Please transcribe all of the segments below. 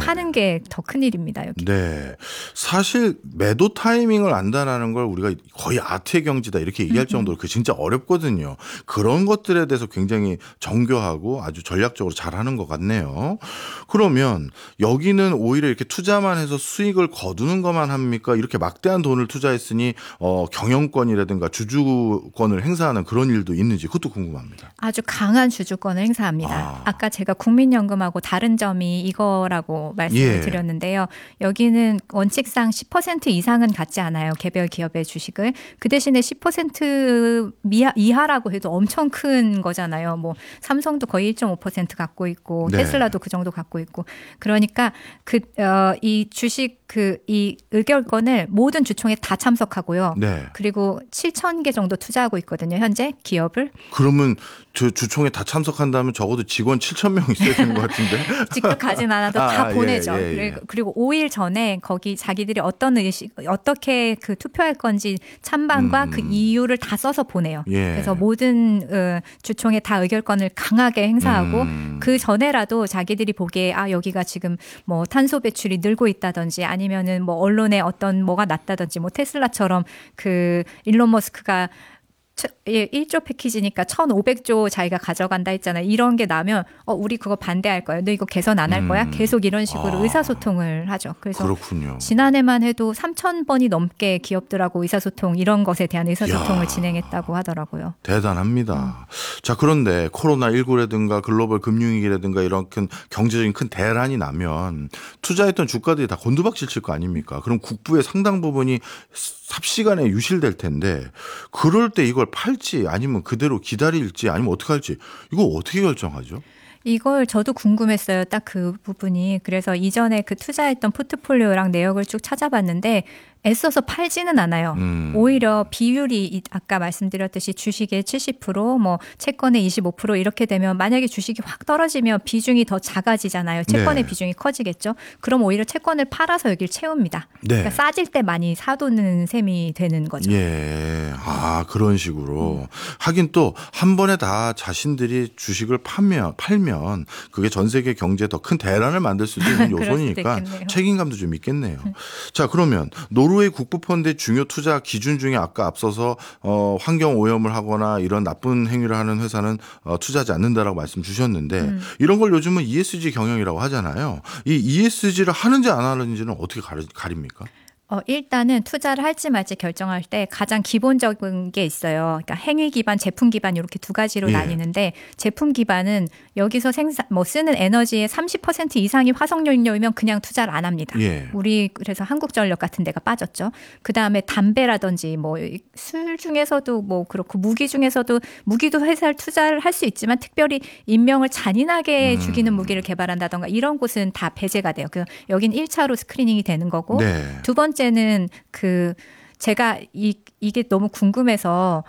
사는 게 더 큰일입니다. 여기. 네. 사실 매도 타이밍을 안다라는 걸 우리가 거의 아트의 경지다 이렇게 얘기할 정도로 그 진짜 어렵거든요. 그런 것들에 대해서 굉장히 정교하고 아주 전략적으로 잘하는 것 같네요. 그러면 여기는 오히려 이렇게 투자만 해서 수익을 거두는 것만 합니까? 이렇게 막대한 돈을 투자했으니 경영권이라든가 주주권을 행사하는 그런 일도 있는지 그것도 궁금합니다. 아주 강한 주주권을 행사합니다. 아까 제가 국민연금하고 다른 점이 이거라고 말씀을 드렸는데요. 여기는 원칙상 10% 이상은 갖지 않아요. 개별 기업의 주식을. 그 대신에 10% 이하라고 해도 엄청 큰 거잖아요. 뭐 삼성도 거의 1.5% 갖고 있고 네. 테슬라도 그 정도 갖고 있고. 그러니까 이 주식 이 의결권을 모든 주총에 다 참석하고요. 네. 그리고 7,000개 정도 투자하고 있거든요. 현재 기업을. 그러면 저 주총에 다 참석한다면 적어도 직원 7,000명 있어야 되는 것 같은데. 직접 가진 않아도 다 보내죠. 예. 그리고 5일 전에 거기 자기들이 어떻게 그 투표할 건지 찬반과 그 이유를 다 써서 보내요. 예. 그래서 모든 주총에 다 의결권을 강하게 행사하고 그 전에라도 자기들이 보기에 여기가 지금 뭐 탄소 배출이 늘고 있다든지 아니면은 뭐 언론에 어떤 뭐가 났다든지 뭐 테슬라처럼 그 일론 머스크가 1조 패키지니까 1,500조 자기가 가져간다 했잖아요. 이런 게 나면 우리 그거 반대할 거예요. 너 이거 개선 안 할 거야? 계속 이런 식으로 의사소통을 하죠. 그래서 그렇군요. 지난해만 해도 3,000번이 넘게 기업들하고 의사소통 이런 것에 대한 의사소통을 진행했다고 하더라고요. 대단합니다. 자, 그런데 코로나19라든가 글로벌 금융위기라든가 이런 큰 경제적인 큰 대란이 나면 투자했던 주가들이 다 곤두박질 칠 거 아닙니까? 그럼 국부의 상당 부분이 삽시간에 유실될 텐데 그럴 때 이걸 팔지 아니면 그대로 기다릴지 아니면 어떻게 할지 이거 어떻게 결정하죠? 이걸 저도 궁금했어요. 딱 그 부분이. 그래서 이전에 그 투자했던 포트폴리오랑 내역을 쭉 찾아봤는데 애써서 팔지는 않아요. 오히려 비율이 아까 말씀드렸듯이 주식의 70%, 뭐 채권의 25% 이렇게 되면 만약에 주식이 확 떨어지면 비중이 더 작아지잖아요. 채권의 비중이 커지겠죠. 그럼 오히려 채권을 팔아서 여기를 채웁니다. 그러니까 싸질 때 많이 사두는 셈이 되는 거죠. 예. 그런 식으로. 하긴 또 한 번에 다 자신들이 주식을 팔면 그게 전 세계 경제에 더 큰 대란을 만들 수도 있는 요소니까 책임감도 좀 있겠네요. 자, 그러면 노르웨이 국부펀드의 중요 투자 기준 중에 아까 앞서서 환경 오염을 하거나 이런 나쁜 행위를 하는 회사는 투자하지 않는다라고 말씀 주셨는데 이런 걸 요즘은 ESG 경영이라고 하잖아요. 이 ESG를 하는지 안 하는지는 어떻게 가립니까? 일단은 투자를 할지 말지 결정할 때 가장 기본적인 게 있어요. 그러니까 행위 기반, 제품 기반 이렇게 두 가지로 나뉘는데 제품 기반은 여기서 쓰는 에너지의 30% 이상이 화석연료이면 그냥 투자를 안 합니다. 우리 그래서 한국전력 같은 데가 빠졌죠. 그 다음에 담배라든지 뭐 술 중에서도 뭐 그렇고 무기 중에서도 무기도 회사를 투자를 할 수 있지만 특별히 인명을 잔인하게 죽이는 무기를 개발한다던가 이런 곳은 다 배제가 돼요. 여긴 1차로 스크리닝이 되는 거고 두 번째는 제가 이게 너무 궁금해서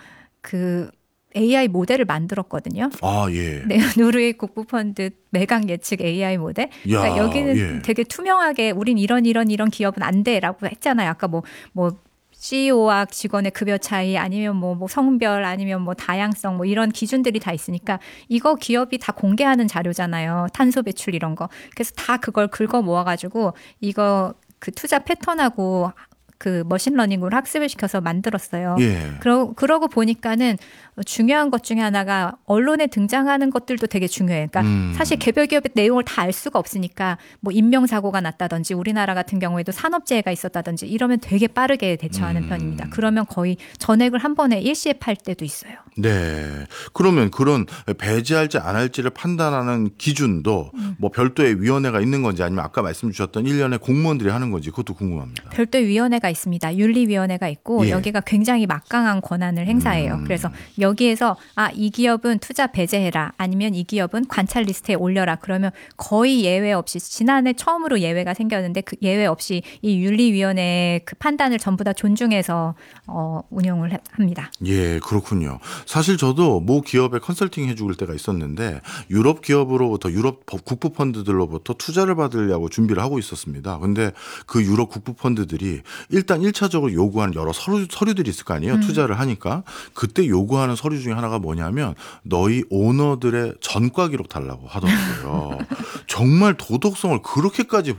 AI 모델을 만들었거든요. 네, 노르웨이 국부펀드 매각 예측 AI 모델. 그러니까 여기는 되게 투명하게 우린 이런 기업은 안 돼라고 했잖아요. 아까 뭐 CEO와 직원의 급여 차이 아니면 뭐 성별 아니면 뭐 다양성 뭐 이런 기준들이 다 있으니까 이거 기업이 다 공개하는 자료잖아요. 탄소 배출 이런 거. 그래서 다 그걸 긁어 모아가지고 이거 그 투자 패턴하고 그 머신러닝으로 학습을 시켜서 만들었어요. 그러고 보니까는 중요한 것 중에 하나가 언론에 등장하는 것들도 되게 중요해요. 그러니까 사실 개별 기업의 내용을 다 알 수가 없으니까 뭐 인명사고가 났다든지 우리나라 같은 경우에도 산업재해가 있었다든지 이러면 되게 빠르게 대처하는 편입니다. 그러면 거의 전액을 한 번에 일시에 팔 때도 있어요. 네. 그러면 그런 배제할지 안 할지를 판단하는 기준도 뭐 별도의 위원회가 있는 건지 아니면 아까 말씀 주셨던 1년에 공무원들이 하는 건지 그것도 궁금합니다. 별도의 위원회가 있습니다. 윤리위원회가 있고 여기가 굉장히 막강한 권한을 행사해요. 그래서 여기에서 이 기업은 투자 배제해라 아니면 이 기업은 관찰 리스트에 올려라 그러면 거의 예외 없이 지난해 처음으로 예외가 생겼는데 그 예외 없이 이 윤리위원회의 그 판단을 전부 다 존중해서 운영을 합니다. 예, 그렇군요. 사실 저도 모 기업에 컨설팅 해줄 때가 있었는데 유럽 기업으로부터 유럽 국부펀드들로부터 투자를 받으려고 준비를 하고 있었습니다. 근데 그 유럽 국부펀드들이 일단 1차적으로 요구하는 여러 서류들이 있을 거 아니에요. 투자를 하니까. 그때 요구하는 서류 중에 하나가 뭐냐면 너희 오너들의 전과 기록 달라고 하더라고요. 정말 도덕성을 그렇게까지